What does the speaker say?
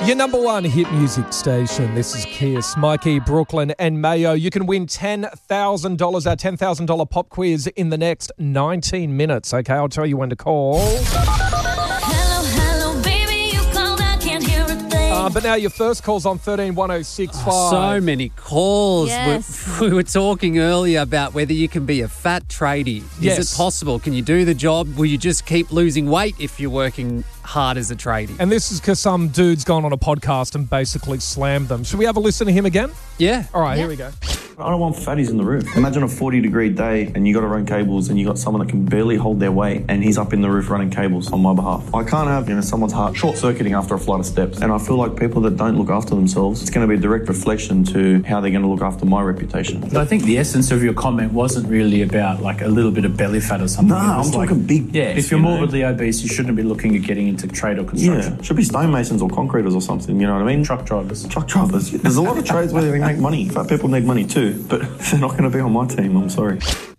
Your number one hit music station. This is Kiss, Mikey, Brooklyn and Mayo. You can win $10,000, our $10,000 pop quiz in the next 19 minutes. Okay, I'll tell you when to call. Hello, baby, you called, I can't hear a thing. But now your first call's on 131065. So many calls. Yes. We were talking earlier about whether you can be a fat tradie. Yes. Is it possible? Can you do the job? Will you just keep losing weight if you're working hard as a tradie? And this is because some dude's gone on a podcast and basically slammed them. Should we have a listen to him again? Yeah. All right, here we go. I don't want fatties in the roof. Imagine a 40-degree day and you got to run cables and you got someone that can barely hold their weight and he's up in the roof running cables on my behalf. I can't have, someone's heart short-circuiting after a flight of steps. And I feel like people that don't look after themselves, it's going to be a direct reflection to how they're going to look after my reputation. But I think the essence of your comment wasn't really about like a little bit of belly fat or something. No, I'm talking big. Yeah, if you're morbidly obese, you shouldn't be looking at getting into trade or construction. Yeah, should be stonemasons or concreters or something, you know what I mean? Truck drivers. Truck drivers. There's a lot of trades where they make money. Fat people need money too, but they're not going to be on my team, I'm sorry.